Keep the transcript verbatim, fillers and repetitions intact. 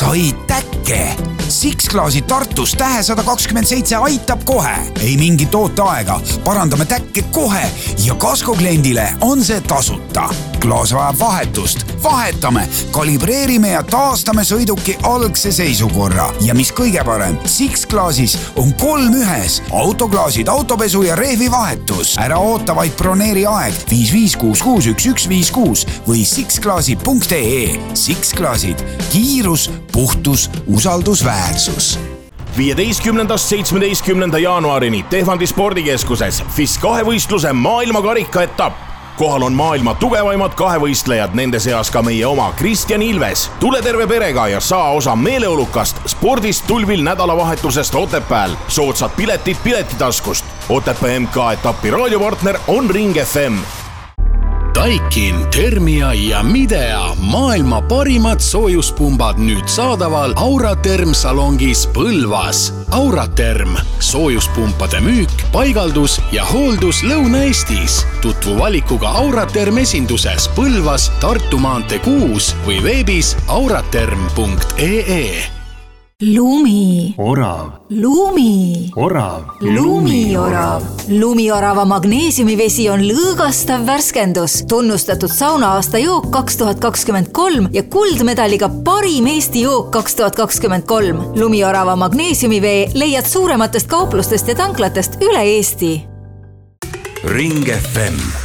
sai täkke. Six Glaasi Tartus tähe sada kakskümmend seitse aitab kohe. Ei mingi tooteaega, parandame täkke kohe ja Kasko kliendile on see tasuta. Klaas vajab vahetust. Vahetame, kalibreerime ja taastame sõiduki algse seisukorra. Ja mis kõige parem, Six Glaasis on kolm ühes. Autoklaasid, autopesu ja rehvi vahetus. Ära oota vaid broneeri aeg viis viis kuus kuus üks üks viis kuus või six glaasi punkt ee. Six Glaasid, kiirus, puhtus, usaldusväärsus. viieteistkümnendast seitsmeteistkümnenda jaanuarini Tehvandi spordikeskuses F I S kahevõistluse maailmakarika etapp. Kohal on maailma tugevaimad kahevõistlejad, nende seas ka meie oma Kristjan Ilves. Tule terve perega ja saa osa meeleolukast spordist tulvil nädalavahetusest Otepääl. Soodsad piletid Piletitaskust. Otepää M K etappi raadiopartner on Ring F M. Daikin, Thermia ja Midea, maailma parimad soojuspumbad nüüd saadaval Auraterm salongis Põlvas. Auraterm, soojuspumpade müük, paigaldus ja hooldus Lõuna-Eestis. Tutvu valikuga Auraterm esinduses Põlvas, Tartu maantee kuus või veebis auraterm punkt ee. Lumi. Orav. Lumi. Orav. Lumiorav. Lumiorava magneesiumivesi on lõõgastav värskendus, tunnustatud sauna-aasta jook kaks tuhat kakskümmend kolm ja kuldmedaliga parim Eesti jook kaks tuhat kakskümmend kolm. Lumiorava magneesiumivee leiad suurematest kauplustest ja tanklatest üle Eesti. Ring F M